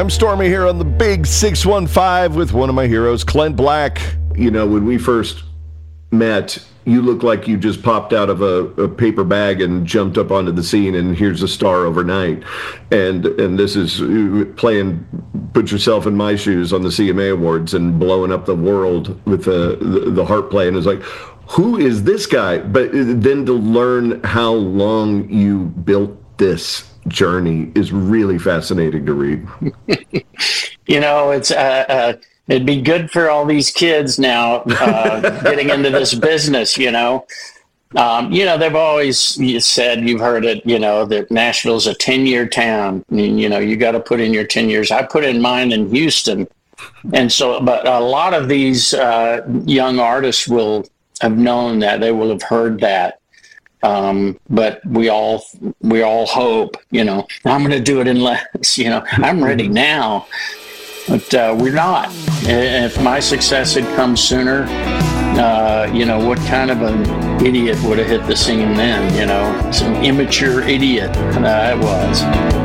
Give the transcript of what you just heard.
I'm Stormy here on the Big 615 with one of my heroes, Clint Black. You know, when we first met, you looked like you just popped out of a paper bag and jumped up onto the scene, and here's a star overnight. And this is playing Put Yourself in My Shoes on the CMA Awards and blowing up the world with the harp play. And it's like, who is this guy? But then to learn how long you built this journey is really fascinating to read. You know, it's it'd be good for all these kids now getting into this business. They've always said, you've heard it, that Nashville's a 10-year town. You got to put in your 10 years. I put in mine in Houston, and so, but a lot of these young artists will have known that, they will have heard that. But we all hope, I'm going to do it in less, I'm ready now, but we're not. If my success had come sooner, what kind of an idiot would have hit the scene then, some immature idiot I was.